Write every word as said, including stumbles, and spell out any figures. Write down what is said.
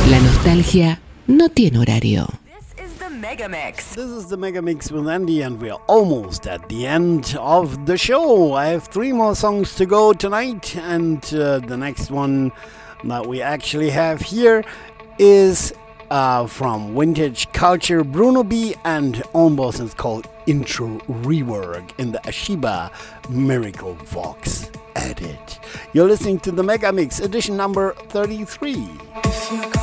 La nostalgia no tiene horario. This is the Mega Mix. This is the Mega Mix with Andy, and we're almost at the end of the show. I have three more songs to go tonight, and uh, the next one that we actually have here is uh, from Vintage Culture, Bruno B. and Own Boss. It's called Intro Rework in the Ashiba Miracle Vox edit. You're listening to the Mega Mix, edition number thirty-three.